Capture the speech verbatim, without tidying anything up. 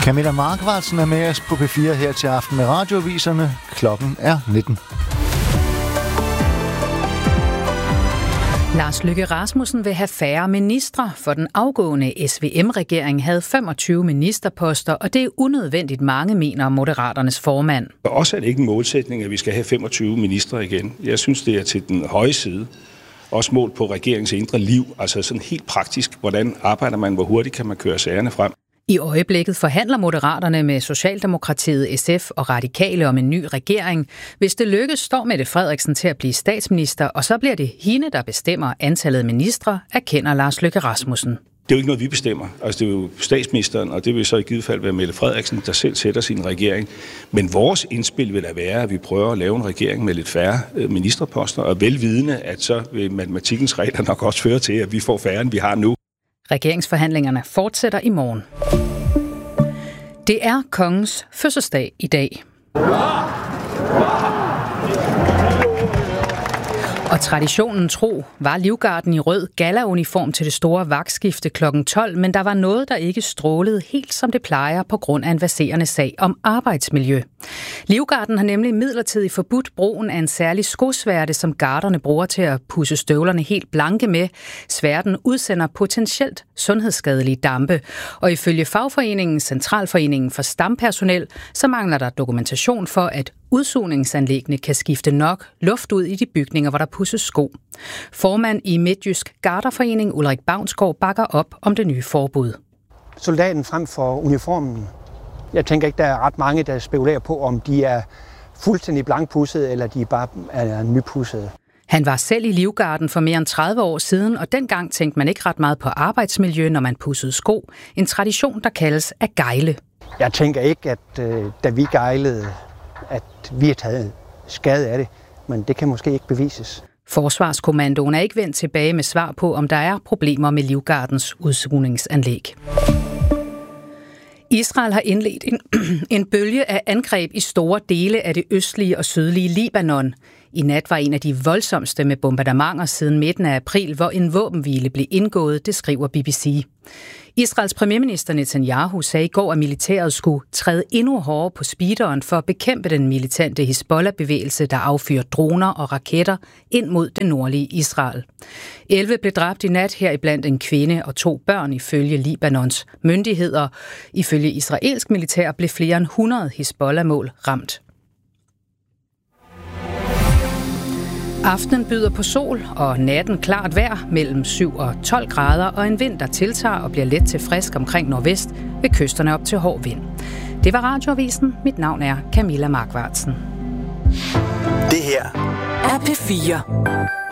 Camilla Markvartsen er med os på P fire her til aften med radioaviserne. Klokken er nitten. Lars Løkke Rasmussen vil have færre ministre, for den afgående S V M-regering havde femogtyve ministerposter, og det er unødvendigt mange, mener Moderaternes formand. Også er det ikke en målsætning, at vi skal have femogtyve ministre igen. Jeg synes, det er til den høje side. Også målt på regeringens indre liv, altså sådan helt praktisk. Hvordan arbejder man, hvor hurtigt kan man køre sagerne frem? I øjeblikket forhandler Moderaterne med Socialdemokratiet, S F og Radikale om en ny regering. Hvis det lykkes, står Mette Frederiksen til at blive statsminister, og så bliver det hende, der bestemmer antallet af ministre, erkender Lars Løkke Rasmussen. Det er jo ikke noget, vi bestemmer. Altså, det er jo statsministeren, og det vil så i givet fald være Mette Frederiksen, der selv sætter sin regering. Men vores indspil vil da være, at vi prøver at lave en regering med lidt færre ministerposter, og velvidende, at så vil matematikkens regler nok også føre til, at vi får færre, end vi har nu. Regeringsforhandlingerne fortsætter i morgen. Det er kongens fødselsdag i dag. Og traditionen tro var Livgarden i rød galla-uniform til det store vagtskifte klokken tolv, men der var noget, der ikke strålede helt som det plejer på grund af en verserende sag om arbejdsmiljø. Livgarden har nemlig midlertidigt forbudt brugen af en særlig skosværte, som garderne bruger til at pudse støvlerne helt blanke med. Sværten udsender potentielt sundhedsskadelige dampe, og ifølge fagforeningen Centralforeningen for Stampersonel, så mangler der dokumentation for, at udsugningsanlæggene kan skifte nok luft ud i de bygninger, hvor der pudses sko. Formand i Midtjysk Garderforening Ulrik Bavnsgaard bakker op om det nye forbud. Soldaten frem for uniformen. Jeg tænker ikke, der er ret mange, der spekulerer på, om de er fuldstændig blankpudsede, eller de bare er nypudsede. Han var selv i Livgarden for mere end tredive år siden, og dengang tænkte man ikke ret meget på arbejdsmiljø, når man pudsede sko. En tradition, der kaldes at gejle. Jeg tænker ikke, at øh, da vi gejlede, at vi har taget skade af det, men det kan måske ikke bevises. Forsvarskommandoen er ikke vendt tilbage med svar på, om der er problemer med Livgardens udsugningsanlæg. Israel har indledt en, en bølge af angreb i store dele af det østlige og sydlige Libanon. I nat var en af de voldsomste med bombardementer siden midten af april, hvor en våbenhvile blev indgået, det skriver B B C. Israels premierminister Netanyahu sagde i går, at militæret skulle træde endnu hårdere på speederen for at bekæmpe den militante Hizbollah-bevægelse, der affyrer droner og raketter ind mod det nordlige Israel. elleve blev dræbt i nat, heriblandt en kvinde og to børn ifølge Libanons myndigheder. Ifølge israelsk militær blev flere end hundrede Hizbollah-mål ramt. Aftenen byder på sol, og natten klart vejr mellem syv og tolv grader, og en vind, der tiltager og bliver let til frisk omkring nordvest ved kysterne op til hård vind. Det var Radioavisen. Mit navn er Camilla Markvartsen. Det her er P fire.